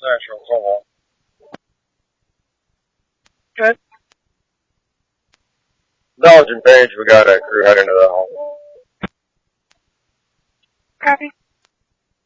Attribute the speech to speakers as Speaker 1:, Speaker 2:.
Speaker 1: Natural call.
Speaker 2: Good.
Speaker 1: Knowledge and Page, we got a crew heading to the home.